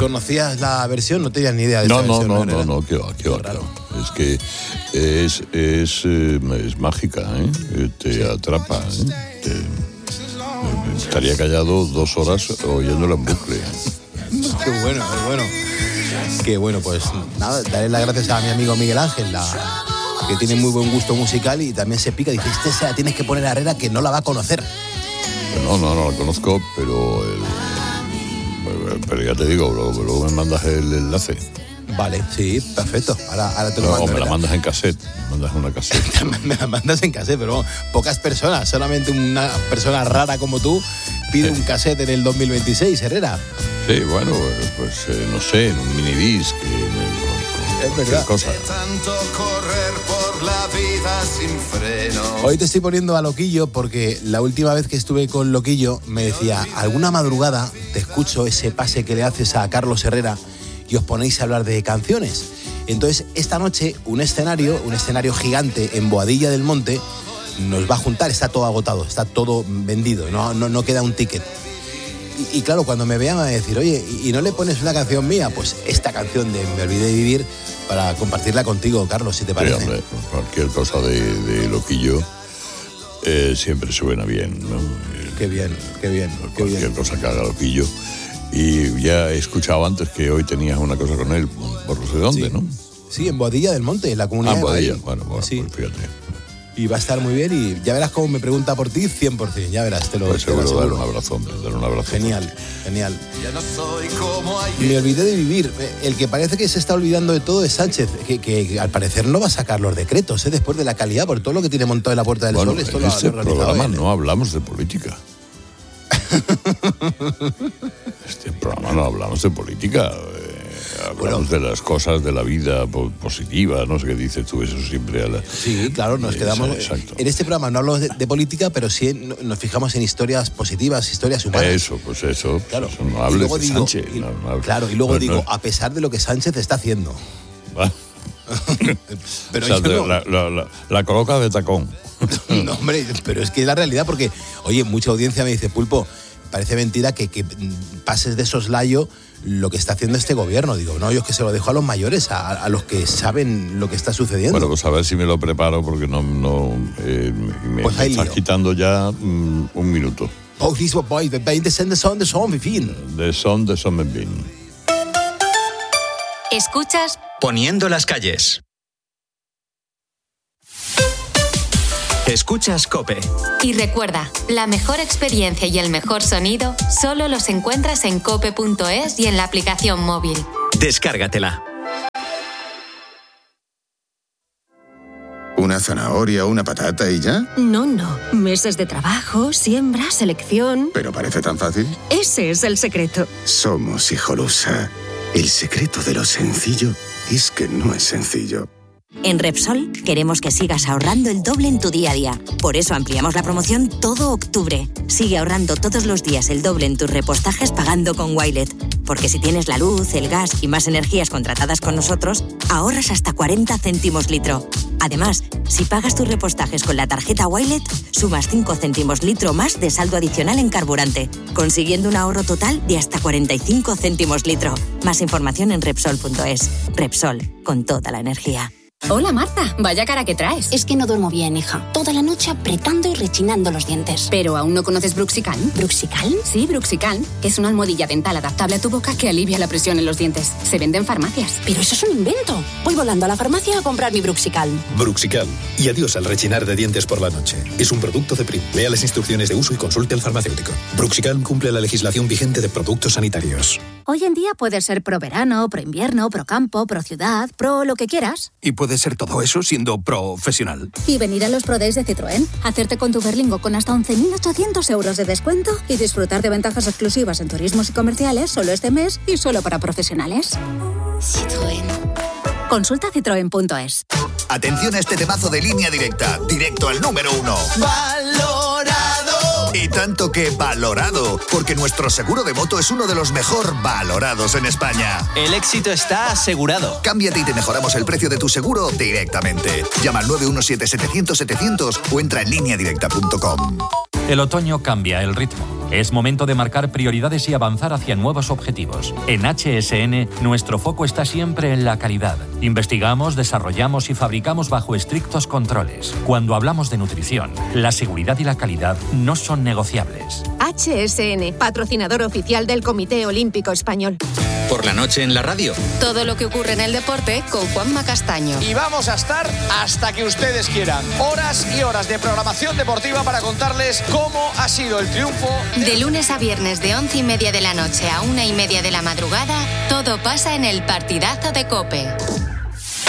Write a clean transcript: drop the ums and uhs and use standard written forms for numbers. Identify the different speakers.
Speaker 1: ¿Conocías la versión? No tenías ni idea de esa versión.
Speaker 2: No, qué va. Es que es mágica, ¿eh? Te atrapa, ¿eh? Estaría callado 2 horas oyéndola en bucle.
Speaker 1: Qué bueno, pues nada, daré las gracias a mi amigo Miguel Ángel, que tiene muy buen gusto musical y también se pica. Dice, se la tienes que poner a Herrera, que no la va a conocer.
Speaker 2: No la conozco, pero ya te digo, luego me mandas el enlace.
Speaker 1: Vale, sí, perfecto. Ahora te lo mando.
Speaker 2: Me la mandas en cassette. Me mandas una cassette.
Speaker 1: Me la mandas en cassette, pero pocas personas, solamente una persona rara como tú pide un cassette en el 2026, Herrera.
Speaker 2: Sí, bueno, pues no sé, en un minidisc,
Speaker 1: es verdad.
Speaker 2: Cosa.
Speaker 3: Tanto correr por la vida sin freno.
Speaker 1: Hoy te estoy poniendo a Loquillo porque la última vez que estuve con Loquillo me decía, alguna madrugada te escucho ese pase que le haces a Carlos Herrera y os ponéis a hablar de canciones. Entonces, esta noche, un escenario gigante en Boadilla del Monte nos va a juntar, está todo agotado, está todo vendido, no queda un ticket. Y claro, cuando me vean a decir, oye, ¿y no le pones una canción mía? Pues esta canción de Me olvidé de vivir para compartirla contigo, Carlos, si te parece.
Speaker 2: Sí, hombre, cualquier cosa de Loquillo siempre suena bien, ¿no?
Speaker 1: Qué bien.
Speaker 2: Cualquier cosa que haga Loquillo. Y ya he escuchado antes que hoy tenías una cosa con él, por no sé dónde,
Speaker 1: sí.
Speaker 2: ¿no?
Speaker 1: Sí, en Boadilla del Monte, en la comunidad de
Speaker 2: Boadilla,
Speaker 1: Madrid.
Speaker 2: bueno,
Speaker 1: sí.
Speaker 2: Pues fíjate.
Speaker 1: Y va a estar muy bien y ya verás cómo me pregunta por ti, 100%, ya verás, te lo
Speaker 2: Pues seguro,
Speaker 1: aseguro.
Speaker 2: dar un abrazo, hombre, dar un abrazo.
Speaker 1: Genial.
Speaker 3: Ya no soy como ayer.
Speaker 1: Me olvidé de vivir. El que parece que se está olvidando de todo es Sánchez, que al parecer no va a sacar los decretos, después de la calidad, por todo lo que tiene montado en la Puerta del Sol. Esto
Speaker 2: en
Speaker 1: lo
Speaker 2: este
Speaker 1: ha realizado
Speaker 2: programa
Speaker 1: él.
Speaker 2: no hablamos de política. Este programa no hablamos de política. Hablamos de las cosas de la vida positiva, no sé qué dices tú, eso siempre.
Speaker 1: Sí, claro, nos quedamos.
Speaker 2: Exacto.
Speaker 1: En este programa no hablamos de política, pero sí nos fijamos en historias positivas, historias humanas.
Speaker 2: Eso,
Speaker 1: claro.
Speaker 2: Eso, no hables de Sánchez.
Speaker 1: Claro, y luego digo, a pesar de lo que Sánchez está haciendo. Pero
Speaker 2: o sea, la coloca de tacón.
Speaker 1: No, hombre, pero es que es la realidad, porque, oye, mucha audiencia me dice, Pulpo, parece mentira que pases de soslayo lo que está haciendo este gobierno. Digo, no, yo es que se lo dejo a los mayores, a los que saben lo que está sucediendo.
Speaker 2: Bueno, pues a ver si me lo preparo, porque me estás quitando ya un minuto. De son me bin.
Speaker 4: Escuchas
Speaker 5: Poniendo las calles. Escuchas COPE.
Speaker 4: Y recuerda, la mejor experiencia y el mejor sonido solo los encuentras en cope.es y en la aplicación móvil.
Speaker 5: Descárgatela.
Speaker 6: ¿Una zanahoria, una patata y ya?
Speaker 7: No. Meses de trabajo, siembra, selección...
Speaker 6: ¿Pero parece tan fácil?
Speaker 7: Ese es el secreto.
Speaker 6: Somos Hijolusa. El secreto de lo sencillo es que no es sencillo.
Speaker 8: En Repsol queremos que sigas ahorrando el doble en tu día a día. Por eso ampliamos la promoción todo octubre. Sigue ahorrando todos los días el doble en tus repostajes pagando con Wilet. Porque si tienes la luz, el gas y más energías contratadas con nosotros, ahorras hasta 40 céntimos litro. Además, si pagas tus repostajes con la tarjeta Wilet, sumas 5 céntimos litro más de saldo adicional en carburante, consiguiendo un ahorro total de hasta 45 céntimos litro. Más información en Repsol.es. Repsol, con toda la energía.
Speaker 9: Hola Marta, vaya cara que traes.
Speaker 10: Es que no duermo bien, hija. Toda la noche apretando y rechinando los dientes.
Speaker 9: ¿Pero aún no conoces Bruxicalm?
Speaker 10: ¿Bruxicalm?
Speaker 9: Sí, Bruxicalm, que es una almohadilla dental adaptable a tu boca que alivia la presión en los dientes. Se vende en farmacias.
Speaker 10: Pero eso es un invento. Voy volando a la farmacia a comprar mi Bruxicalm.
Speaker 11: Bruxicalm. Y adiós al rechinar de dientes por la noche. Es un producto de Prim. Lea las instrucciones de uso y consulte al farmacéutico. Bruxicalm cumple la legislación vigente de productos sanitarios.
Speaker 7: Hoy en día puedes ser pro verano, pro invierno, pro campo, pro ciudad, pro lo que quieras.
Speaker 11: Y puede ser todo eso siendo profesional.
Speaker 7: Y venir a los Pro Days de Citroën, hacerte con tu Berlingo con hasta 11.800 euros de descuento y disfrutar de ventajas exclusivas en turismos y comerciales solo este mes y solo para profesionales.
Speaker 10: Citroën.
Speaker 7: Consulta citroen.es.
Speaker 12: Atención a este temazo de Línea Directa, directo al número 1. ¡Valorado! Y tanto que valorado, porque nuestro seguro de moto es uno de los mejor valorados en España.
Speaker 5: El éxito está asegurado.
Speaker 12: Cámbiate y te mejoramos el precio de tu seguro directamente. Llama al 917-700-700 o entra en lineadirecta.com.
Speaker 13: El otoño cambia el ritmo. Es momento de marcar prioridades y avanzar hacia nuevos objetivos. En HSN, nuestro foco está siempre en la calidad. Investigamos, desarrollamos y fabricamos bajo estrictos controles. Cuando hablamos de nutrición, la seguridad y la calidad no son negociables.
Speaker 14: HSN, patrocinador oficial del Comité Olímpico Español.
Speaker 5: Por la noche en la radio.
Speaker 4: Todo lo que ocurre en el deporte con Juanma Castaño.
Speaker 15: Y vamos a estar hasta que ustedes quieran. Horas y horas de programación deportiva para contarles cómo ha sido el triunfo.
Speaker 4: De lunes a viernes de 11:30 de la noche a 1:30 de la madrugada, todo pasa en el partidazo de COPE.